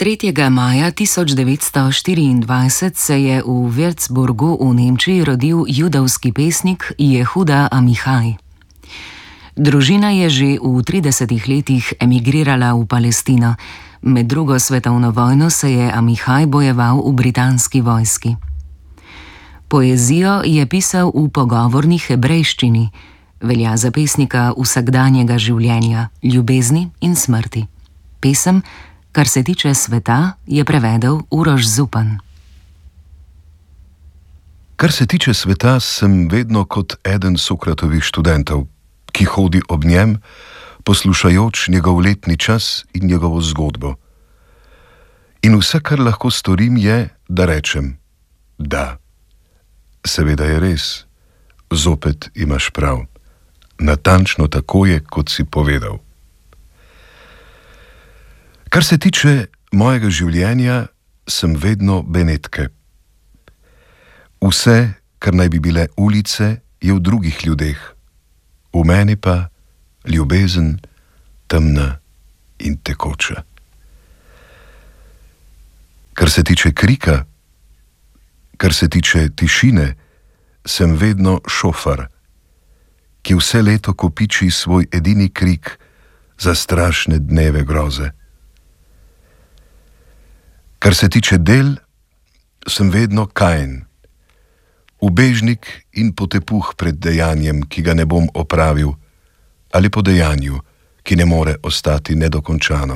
3. maja 1924 se je v Würzburgu v Nemčiji rodil judovski pesnik Jehuda Amihaj. Družina je že v 30 letih emigrirala v Palestino. Med drugo svetovno vojno se je Amihaj bojeval v britanski vojski. Poezijo je pisal v pogovorni hebrejščini, velja za pesnika vsakdanjega življenja, ljubezni in smrti. Pesem Kar se tiče sveta je prevedel Uroš Zupan. Kar se tiče sveta, sem vedno kot eden Sokratovih študentov, ki hodi ob njem, poslušajoč njegov letni čas in njegovo zgodbo. In vse, kar lahko storim, je, da rečem: da. Seveda je res, zopet imaš prav. Natančno tako je, kot si povedal. Kar se tiče mojega življenja, sem vedno Benetke. Vse, kar naj bi bile ulice, je v drugih ljudeh, v meni pa ljubezen, temna in tekoča. Kar se tiče krika, kar se tiče tišine, sem vedno šofar, ki vse leto kopiči svoj edini krik za strašne dneve groze. Kar se tiče del, sem vedno Kain, ubežnik in potepuh pred dejanjem, ki ga ne bom opravil, ali po dejanju, ki ne more ostati nedokončano.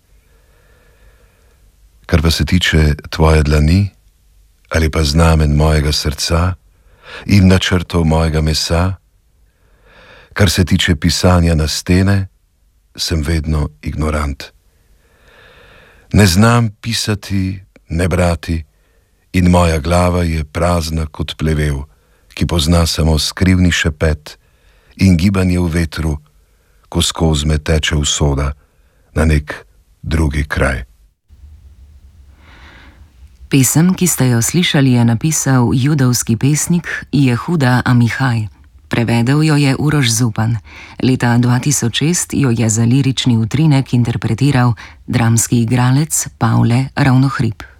Kar pa se tiče tvoje dlani, ali pa znamen mojega srca in načrtov mojega mesa, kar se tiče pisanja na stene, sem vedno ignorant. Ne znam pisati, ne brati, in moja glava je prazna kot plevel, ki pozna samo skrivni šepet in gibanje v vetru, ko skozi me teče usoda na nek drugi kraj. Pesem, ki ste jo slišali, je napisal judovski pesnik Jehuda Amihaj. Prevedel jo je Uroš Zupan. Leta 2006 jo je za lirični utrinek interpretiral dramski igralec Pavle Ravnohrib.